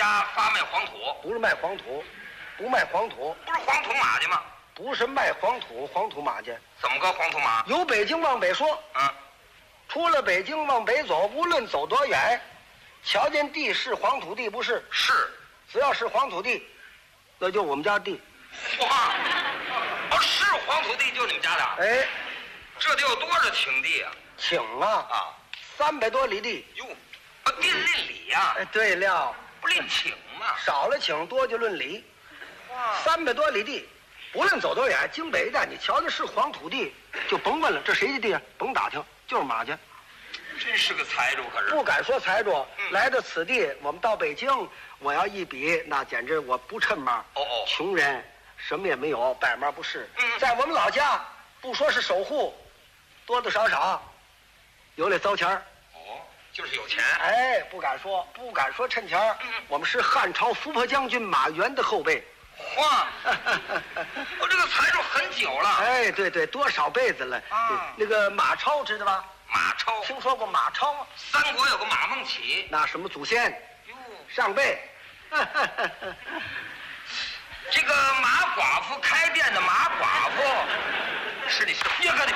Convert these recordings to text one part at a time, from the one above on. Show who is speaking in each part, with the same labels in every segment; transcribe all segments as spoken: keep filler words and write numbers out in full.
Speaker 1: 家发卖黄土？
Speaker 2: 不是卖黄土，不卖黄土，
Speaker 1: 不是黄土马去吗？
Speaker 2: 不是卖黄土，黄土马去。
Speaker 1: 怎么个黄土马？
Speaker 2: 由北京往北说，
Speaker 1: 嗯，
Speaker 2: 出了北京往北走，无论走多远，瞧见地是黄土地不是？
Speaker 1: 是，
Speaker 2: 只要是黄土地，那就我们家地。
Speaker 1: 哇，哦，是黄土地就你们家的？
Speaker 2: 哎，
Speaker 1: 这得有多少顷地啊？
Speaker 2: 请啊
Speaker 1: 啊，
Speaker 2: 三百多里地。
Speaker 1: 哟，啊，地论里呀、
Speaker 2: 哎，对了，
Speaker 1: 不论顷吗？
Speaker 2: 少了请，多就论里。
Speaker 1: 哇，
Speaker 2: 三百多里地，不论走多远，京北一带，你瞧见是黄土地，就甭问了，这谁的地啊？甭打听，就是马家。
Speaker 1: 真是个财主，可是
Speaker 2: 不敢说财主，
Speaker 1: 嗯
Speaker 2: 来到此地，我们到北京，我要一比，那简直我不趁嘛。
Speaker 1: 哦哦
Speaker 2: 穷人，什么也没有，百嘛不是。
Speaker 1: 嗯
Speaker 2: 在我们老家，不说是守护，多多少少有点糟钱儿。
Speaker 1: 哦，就是有钱。
Speaker 2: 哎，不敢说，不敢说趁钱儿。
Speaker 1: 嗯
Speaker 2: 我们是汉朝伏破将军马援的后辈。
Speaker 1: 哇，我这个财主很久了。
Speaker 2: 哎，对对，多少辈子了。
Speaker 1: 啊
Speaker 2: 那个马超知道吧？
Speaker 1: 马超，
Speaker 2: 听说过马超吗？
Speaker 1: 三国有个马孟起。
Speaker 2: 那什么祖先
Speaker 1: 哟，
Speaker 2: 上辈。
Speaker 1: 这个马寡妇开店的马寡妇，是你是别个的。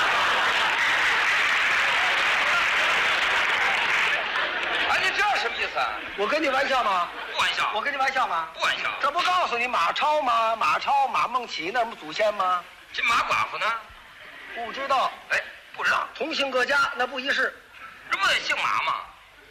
Speaker 1: 哎，你这什么意思啊？
Speaker 2: 我跟你玩笑吗？
Speaker 1: 不玩笑。
Speaker 2: 我跟你玩笑吗？
Speaker 1: 不玩笑。
Speaker 2: 这不告诉你马超吗？马超、马孟起那什么祖先吗？
Speaker 1: 这马寡妇呢？
Speaker 2: 不知道，
Speaker 1: 哎，不知道。
Speaker 2: 同姓各家那不一世。
Speaker 1: 这不得姓马吗？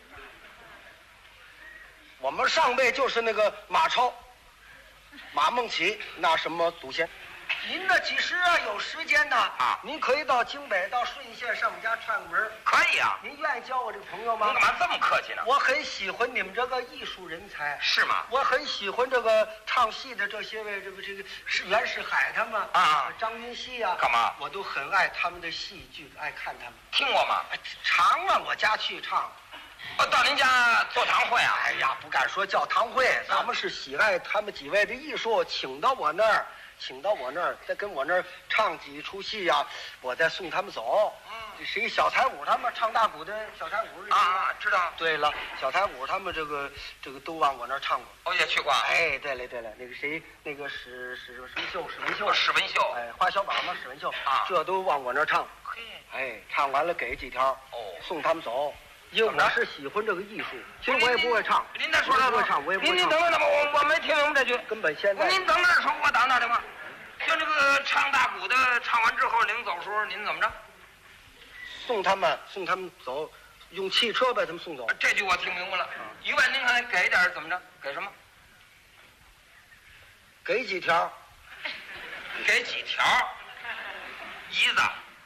Speaker 2: 我们上辈就是那个马超、马孟起那什么祖先。您呢，几时啊有时间呢？
Speaker 1: 啊
Speaker 2: 您可以到京北，到顺义县上我们家串个门。
Speaker 1: 可以啊。
Speaker 2: 您愿意交我这个朋友吗？
Speaker 1: 您干嘛这么客气呢？
Speaker 2: 我很喜欢你们这个艺术人才。
Speaker 1: 是吗？
Speaker 2: 我很喜欢这个唱戏的这些位，这个这个是袁世海他们
Speaker 1: 啊
Speaker 2: 张云熙呀、
Speaker 1: 干嘛
Speaker 2: 我都很爱他们的戏剧，爱看他们。
Speaker 1: 听过吗？
Speaker 2: 哎常往我家去唱。
Speaker 1: 我到您家做堂会啊？
Speaker 2: 哎呀，不敢说教堂会，咱们是喜爱他们几位的艺术，请到我那儿，请到我那儿，再跟我那儿唱几出戏呀、我再送他们走。
Speaker 1: 嗯
Speaker 2: 这是一小彩舞，他们唱大鼓的小彩舞。
Speaker 1: 啊，知道。
Speaker 2: 对了，小彩舞他们这个这个都往我那儿唱过。
Speaker 1: 我也去过。
Speaker 2: 哎，对了对了，那个谁，那个史史什么秀，史文秀，
Speaker 1: 史文秀。
Speaker 2: 哎，花小宝嘛，史文秀
Speaker 1: 啊
Speaker 2: 这都往我那儿唱。
Speaker 1: 嘿，
Speaker 2: 哎，唱完了给几条，
Speaker 1: 哦
Speaker 2: 送他们走。因为
Speaker 1: 怎么着
Speaker 2: 我是喜欢这个艺术，其实我也不会唱。
Speaker 1: 您再说说。
Speaker 2: 我也不会唱，我也不会唱。
Speaker 1: 您您等等等，我我没听明白这句。
Speaker 2: 根本现在。
Speaker 1: 您等那说，我打打电话。像这个唱大鼓的，唱完之后领走时候，您怎么着？
Speaker 2: 送他们，送他们走，用汽车把他们送走。
Speaker 1: 这句我听明白了。一万您还给点怎么着？给什么？
Speaker 2: 给几条？
Speaker 1: 给几条？一子。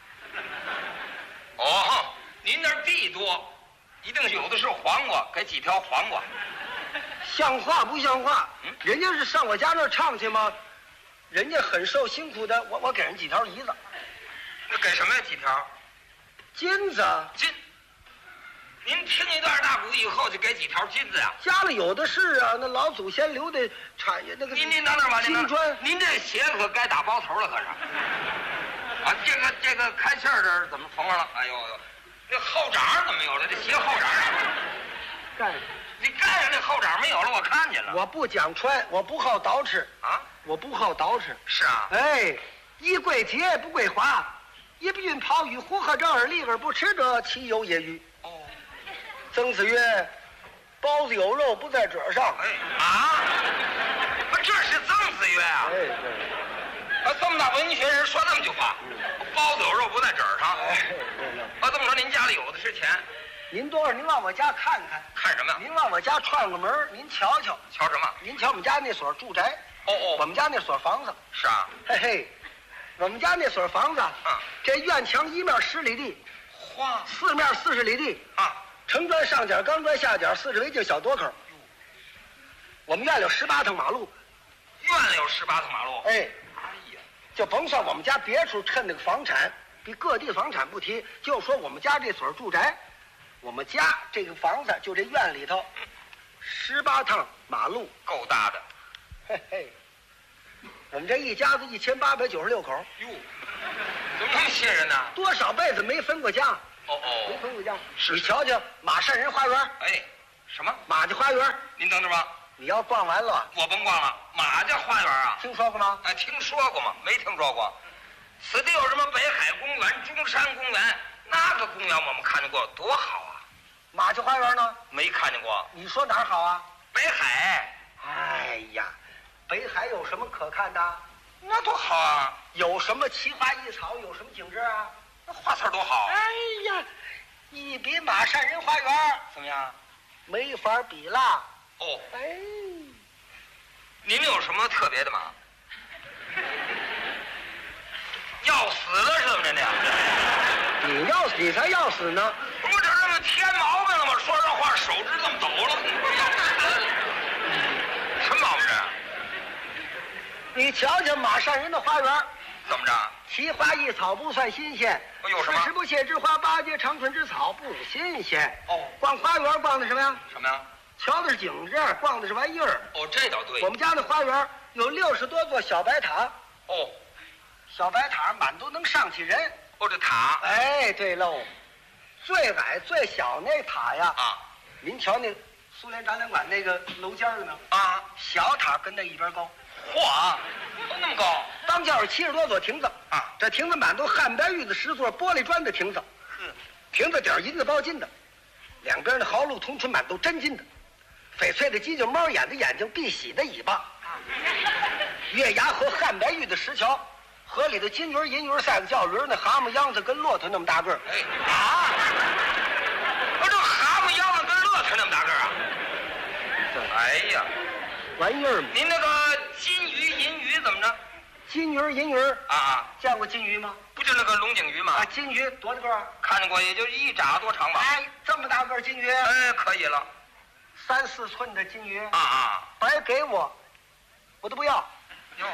Speaker 1: 哦，您那儿地多，一定有的是黄瓜，给几条黄瓜？
Speaker 2: 像话不像话？
Speaker 1: 嗯
Speaker 2: 人家是上我家那儿唱去吗？人家很受辛苦的，我我给人几条梨子。
Speaker 1: 那给什么呀？几条？
Speaker 2: 金子。
Speaker 1: 金。您听一段大鼓以后就给几条金子呀？
Speaker 2: 家里有的是啊，那老祖先留的产业那个。
Speaker 1: 您您等等吧，您
Speaker 2: 金砖。
Speaker 1: 您这鞋可该打包头了，可是。啊，这个这个开线这儿怎么缝上了？哎呦呦，这后掌怎么没有了？这鞋后掌
Speaker 2: 干。
Speaker 1: 你盖上那后掌没有了，我看见了。
Speaker 2: 我不讲穿，我不好捯饬
Speaker 1: 啊，
Speaker 2: 我不好捯饬。
Speaker 1: 是啊。
Speaker 2: 哎，衣贵洁不贵华，一不运袍与呼和正而立而不吃者，其有也与？
Speaker 1: 哦。
Speaker 2: 曾子曰：“包子有肉不在褶上。”
Speaker 1: 哎啊，不，这是曾子曰啊。
Speaker 2: 哎，对。
Speaker 1: 啊，这么大文学人说这么句话，包子有肉不在褶上。
Speaker 2: 哎，对了。
Speaker 1: 啊，这么说您家里有的是钱？
Speaker 2: 您多少？您往我家看看。
Speaker 1: 看什么？
Speaker 2: 您往我家串个门，您瞧瞧。
Speaker 1: 瞧什么？
Speaker 2: 您瞧我们家那所住宅。
Speaker 1: 哦哦。
Speaker 2: 我们家那所房子。
Speaker 1: 是啊。
Speaker 2: 嘿嘿，我们家那所房子，
Speaker 1: 嗯，
Speaker 2: 这院墙一面十里地，
Speaker 1: 哇，
Speaker 2: 四面四十里地
Speaker 1: 啊，
Speaker 2: 城砖上角，钢砖下角，四十围净小垛口。我们院里有十八趟马路。
Speaker 1: 院里有十八趟马路。
Speaker 2: 哎，
Speaker 1: 哎呀，
Speaker 2: 就甭算我们家别处趁那个房产，比各地房产不提，就说我们家这所住宅，我们家这个房子就这院里头，十八趟马路，
Speaker 1: 够大的。
Speaker 2: 嘿嘿，我们这一家子一千八百九十六口。
Speaker 1: 哟，怎么那么些人呢？
Speaker 2: 多少辈子没分过家？
Speaker 1: 哦哦，
Speaker 2: 没分过家。
Speaker 1: 是
Speaker 2: 你瞧瞧马善人花园，
Speaker 1: 哎， 什么？
Speaker 2: 马家花园。
Speaker 1: 您等着吧，
Speaker 2: 你要逛完了，
Speaker 1: 我甭逛了。马家花园啊，
Speaker 2: 听说过吗？
Speaker 1: 哎，听说过吗？没听说过。此地有什么北海公园、中山公园？那个公园我们看见过，多好啊！
Speaker 2: 马家花园呢？
Speaker 1: 没看见过。
Speaker 2: 你说哪儿好啊？
Speaker 1: 北海。
Speaker 2: 哎呀，北海有什么可看的？
Speaker 1: 那多好啊！
Speaker 2: 有什么奇花异草？有什么景致啊？
Speaker 1: 那花草多好。
Speaker 2: 哎呀，一比马善人花园
Speaker 1: 怎么样？
Speaker 2: 没法比啦。
Speaker 1: 哦，
Speaker 2: 哎，
Speaker 1: 您有什么特别的吗？要死了是怎么着呢？
Speaker 2: 你要死，你才要死呢！
Speaker 1: 不是这这么添毛病了吗？说这话手指这么抖了，你不是要死了？什么毛病这？
Speaker 2: 你瞧瞧马善人的花园，
Speaker 1: 怎么着？
Speaker 2: 奇花异草不算新鲜，
Speaker 1: 有什么？
Speaker 2: 四时不谢之花，八节长春之草不新鲜。
Speaker 1: 哦，
Speaker 2: 逛花园逛的什么呀？
Speaker 1: 什么呀？
Speaker 2: 瞧的是景致，逛的是玩意儿。
Speaker 1: 哦，这倒对。
Speaker 2: 我们家的花园有六十多座小白塔。
Speaker 1: 哦，
Speaker 2: 小白塔满都能上去人。
Speaker 1: 哦，这塔。
Speaker 2: 哎，对喽，最矮最小那塔呀，
Speaker 1: 啊，
Speaker 2: 您瞧那苏联展览馆那个楼尖儿呢？
Speaker 1: 啊，
Speaker 2: 小塔跟那一边高。
Speaker 1: 嚯啊，都那么高。
Speaker 2: 当间有七十多座亭子
Speaker 1: 啊，
Speaker 2: 这亭子满都汉白玉子石座玻璃砖的亭子。
Speaker 1: 嗯，
Speaker 2: 亭子顶银子包金的，两边的毫露铜唇满都真金的，翡翠的犄角猫眼的眼睛，碧玺的尾巴，月牙河汉白玉的石桥，河里的金鱼银鱼赛个叫驴，那蛤蟆秧子跟骆驼那么大个儿。
Speaker 1: 哎啊，我这蛤蟆秧子跟骆驼那么大个儿啊？哎呀，
Speaker 2: 玩意儿嘛。
Speaker 1: 您那个金鱼银鱼怎么着？
Speaker 2: 金鱼银鱼
Speaker 1: 啊啊，
Speaker 2: 见过金鱼吗？
Speaker 1: 不就那个龙井鱼吗？
Speaker 2: 啊，金鱼多大个儿？
Speaker 1: 看见过，也就一拃多长吧。
Speaker 2: 哎，这么大个儿金鱼，
Speaker 1: 哎，可以了。
Speaker 2: 三四寸的金鱼
Speaker 1: 啊啊，
Speaker 2: 白给我，我都不要。
Speaker 1: 哟，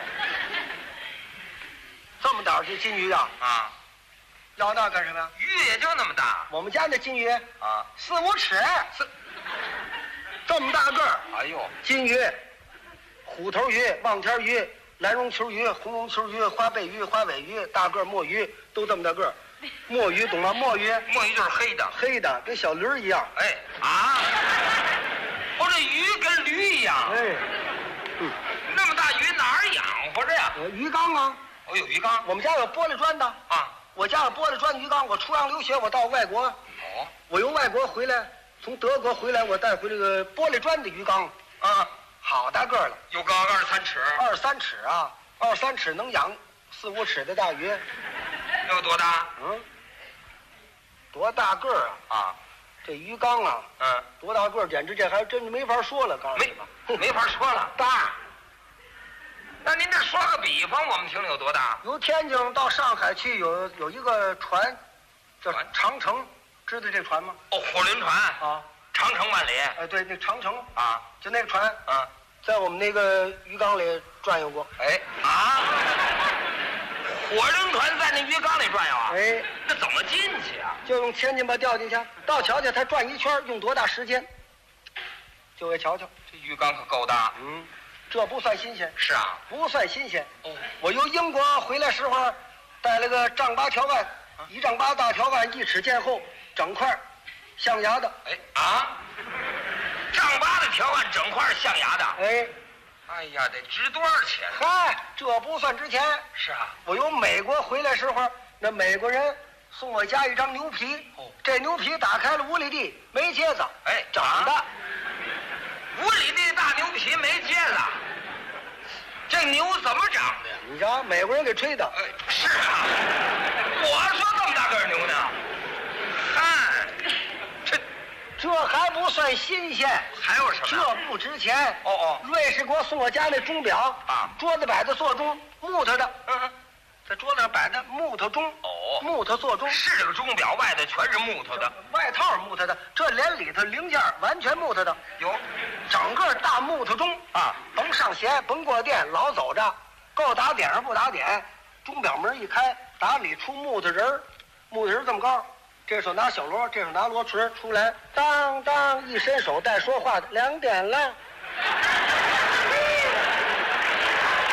Speaker 2: 这么大的金鱼啊，
Speaker 1: 啊，
Speaker 2: 要那干什么呀？
Speaker 1: 鱼也就那么大
Speaker 2: 我们家那金鱼
Speaker 1: 啊，
Speaker 2: 四五尺，
Speaker 1: 是，
Speaker 2: 这么大个儿。
Speaker 1: 哎呦，
Speaker 2: 金鱼、虎头鱼、望天鱼、蓝绒球鱼、红绒球鱼、花背鱼、花尾鱼、大个儿墨鱼都这么大个儿。墨鱼懂吗？墨鱼，
Speaker 1: 墨鱼就是黑的。
Speaker 2: 黑的跟小驴儿一样。
Speaker 1: 哎啊，我这鱼跟驴一样。
Speaker 2: 哎，嗯，
Speaker 1: 那么大鱼哪儿养活着呀？
Speaker 2: 呃鱼缸啊，
Speaker 1: 我有鱼缸
Speaker 2: 我们家有玻璃砖的。
Speaker 1: 啊。
Speaker 2: 我家有玻璃砖鱼缸。我出洋留学，我到外国，
Speaker 1: 哦，
Speaker 2: 我由外国回来，从德国回来，我带回这个玻璃砖的鱼缸，
Speaker 1: 啊，
Speaker 2: 好大个儿了，
Speaker 1: 有个二三尺。
Speaker 2: 二三尺啊，二三尺能养四五尺的大鱼。
Speaker 1: 有多大？
Speaker 2: 嗯，多大个儿啊！
Speaker 1: 啊，
Speaker 2: 这鱼缸啊，
Speaker 1: 嗯，
Speaker 2: 多大个儿，简直这还真没法说了。告诉你
Speaker 1: 没
Speaker 2: 吧，
Speaker 1: 没法说了。
Speaker 2: 大。
Speaker 1: 那您这说个比方，我们听听有多大？
Speaker 2: 由天津到上海去有有一个船，叫
Speaker 1: 船
Speaker 2: 长城，知道这船吗？
Speaker 1: 哦，火轮船
Speaker 2: 啊，
Speaker 1: 长城万里
Speaker 2: 哎，对，那长城
Speaker 1: 啊，
Speaker 2: 就那个船，
Speaker 1: 啊，
Speaker 2: 在我们那个鱼缸里转悠过。
Speaker 1: 哎啊，火轮船在那鱼缸里转悠啊？
Speaker 2: 哎，
Speaker 1: 那怎么进去啊？
Speaker 2: 就用千斤把掉进去，到瞧瞧它转一圈用多大时间，就给瞧瞧。
Speaker 1: 这鱼缸可够大。
Speaker 2: 嗯，这不算新鲜，
Speaker 1: 是啊。
Speaker 2: 不算新鲜。
Speaker 1: 哦，
Speaker 2: 我由英国回来时候，带了个丈八条腕，一丈八大条腕，一尺见厚，整块象牙的。
Speaker 1: 哎啊，丈八的条腕，整块象牙的。
Speaker 2: 哎，
Speaker 1: 哎呀，得值多少钱？
Speaker 2: 嗨，这不算值钱。
Speaker 1: 是啊。
Speaker 2: 我由美国回来时候，那美国人送我家一张牛皮。
Speaker 1: 哦，
Speaker 2: 这牛皮打开了五里地，没疖子。
Speaker 1: 哎，
Speaker 2: 整的。
Speaker 1: 啊五里地大牛皮没疖子，这牛怎么长的呀？
Speaker 2: 你瞧，美国人给吹的。
Speaker 1: 哎，是啊，我说这么大个儿牛呢，嗨，这
Speaker 2: 这还不算新鲜，
Speaker 1: 还有什么
Speaker 2: 这
Speaker 1: 呀？
Speaker 2: 不值钱。
Speaker 1: 哦哦，
Speaker 2: 瑞士给我送我家那钟表
Speaker 1: 啊，
Speaker 2: 桌子摆的座钟，木头的，
Speaker 1: 嗯嗯，
Speaker 2: 在桌子上摆的木头钟。
Speaker 1: 哦，
Speaker 2: 木头座钟，
Speaker 1: 是这个钟表外头全是木头的，
Speaker 2: 外套是木头的，这连里头零件完全木头的，
Speaker 1: 有
Speaker 2: 整个大木头钟
Speaker 1: 啊，
Speaker 2: 甭上弦，甭过电，老走着，够打点上不打点。钟表门一开，打里出木头人儿，木头人这么高，这手拿小锣，这手拿锣锤出来，当当一伸手带说话的，两点了。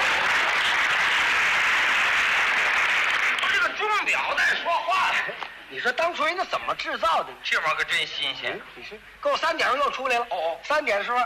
Speaker 1: 这个钟表在说话呢。
Speaker 2: 你说当初人家怎么制造的？
Speaker 1: 这玩意儿可真新鲜。
Speaker 2: 你说够三点钟又出来了。
Speaker 1: 哦哦，
Speaker 2: 三点的时候